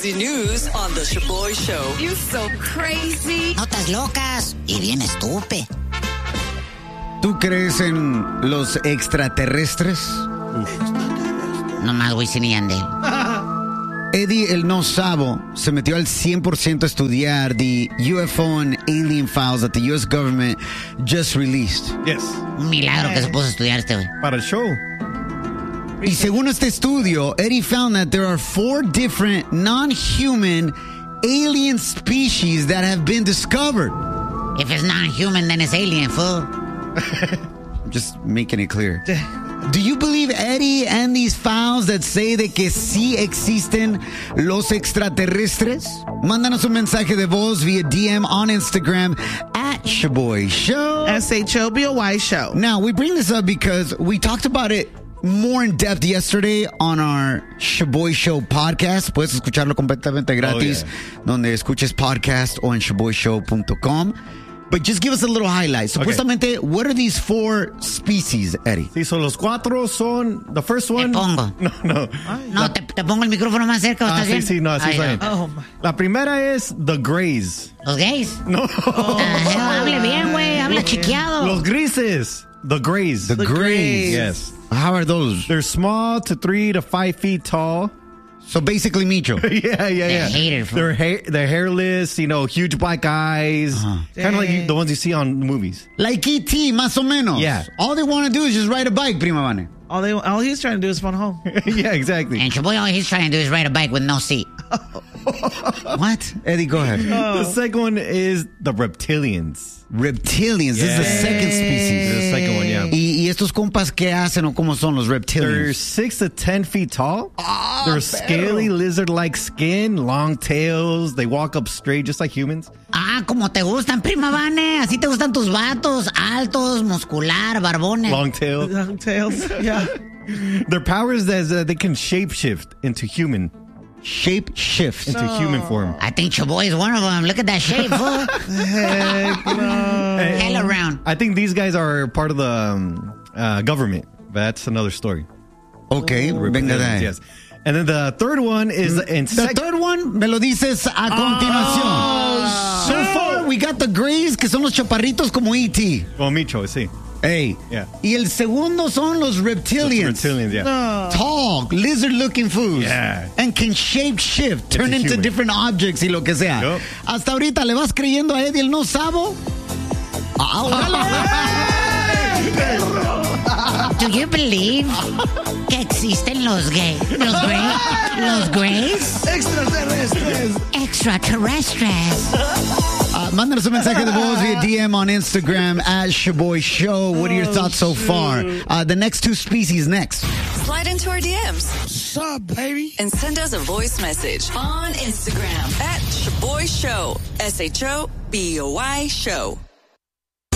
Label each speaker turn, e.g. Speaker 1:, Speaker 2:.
Speaker 1: crazy news on The Shaboy Show.
Speaker 2: You so crazy.
Speaker 3: Notas locas y bien estúpido.
Speaker 4: ¿Tú crees en los extraterrestres?
Speaker 3: No más Wisin y Yandel.
Speaker 4: Eddie el No Sabo se metió al 100% a estudiar the UFO and alien files that the U.S. government just released.
Speaker 5: Yes.
Speaker 3: Un milagro que se puso a estudiar este güey.
Speaker 5: Para el show.
Speaker 4: Y según este estudio, Eddie found that there are 4 different non-human alien species that have been discovered.
Speaker 3: If it's non-human, then it's alien, fool.
Speaker 4: Just making it clear. Do you believe Eddie and these files that say de que sí existen los extraterrestres? Mándanos un mensaje de voz via DM on Instagram at Shaboy Show.
Speaker 6: SHOBOY Show.
Speaker 4: Now, we bring this up because we talked about it more in depth yesterday on our Shaboy Show podcast. Puedes escucharlo completamente gratis donde escuches podcast o en shaboyshow.com. But just give us a little highlight. Supuestamente, what are these 4 species, Eddie?
Speaker 5: Sí, son los 4 son... The first one...
Speaker 3: Te pongo.
Speaker 5: No.
Speaker 3: No, te pongo el micrófono más cerca. ¿Estás bien?
Speaker 5: Sí, así está bien.
Speaker 6: Oh,
Speaker 5: La primera es the grays.
Speaker 3: ¿Los gays?
Speaker 5: No.
Speaker 3: Hable bien, güey. Habla chiqueado.
Speaker 5: Los grises. The grays.
Speaker 4: The grays.
Speaker 5: Yes.
Speaker 4: How are those?
Speaker 5: They're small to 3 to 5 feet tall.
Speaker 4: So basically Micho.
Speaker 5: Yeah.
Speaker 3: They're hated for.
Speaker 5: They're hairless, huge black eyes. Kind of like the ones you see on movies.
Speaker 4: Like E.T., más o menos.
Speaker 5: Yeah.
Speaker 4: All they want to do is just ride a bike, Prima Vane.
Speaker 6: All he's trying to do is phone home.
Speaker 5: Yeah, exactly.
Speaker 3: And Shaboy, all he's trying to do is ride a bike with no seat.
Speaker 4: What? Eddie, go ahead.
Speaker 5: The second one is the reptilians.
Speaker 4: Reptilians. This is the second species.
Speaker 5: The second one, yeah.
Speaker 4: ¿Y estos compas qué hacen o cómo son los
Speaker 5: They're
Speaker 4: reptilians?
Speaker 5: 6 to 10 feet tall. They're scaly, lizard-like skin, long tails. They walk up straight, just like humans.
Speaker 3: Como te gustan, Prima Vane. Así te gustan tus vatos. Altos, muscular, barbones.
Speaker 5: Long tail.
Speaker 6: Long tails. Yeah.
Speaker 5: Their power is that they can shapeshift into human.
Speaker 4: Shape shift.
Speaker 5: Into human form.
Speaker 3: I think Shaboy is one of them. Look at that shape, fool.
Speaker 6: Heck no.
Speaker 3: Hell around.
Speaker 5: I think these guys are part of the government. But that's another story.
Speaker 4: Okay, venga de ahí.
Speaker 5: Yes. And then the third one is the insect.
Speaker 4: The third one, me lo dices a continuación. So far, we got the grays, que son los chaparritos como E.T.
Speaker 5: Well, Micho, sí.
Speaker 4: Hey.
Speaker 5: Yeah.
Speaker 4: Y el segundo son los reptilians.
Speaker 5: Reptilians, yeah.
Speaker 4: Tall, lizard-looking foods.
Speaker 5: Yeah.
Speaker 4: And can shape-shift, turn
Speaker 5: It's a
Speaker 4: into
Speaker 5: human.
Speaker 4: different objects y lo que sea.
Speaker 5: Yep.
Speaker 4: Hasta ahorita, ¿le vas creyendo a Eddie el No Sabo?
Speaker 3: Do you believe que existen los gays? Los grays? Extraterrestres.
Speaker 4: Mándanos un mensaje de voz via DM on Instagram at Shaboy Show. What are your thoughts so far? The next 2 species next.
Speaker 1: Slide into our DMs.
Speaker 7: What's up, baby?
Speaker 1: And send us a voice message on Instagram at Shaboy Show. SHOBOY Show.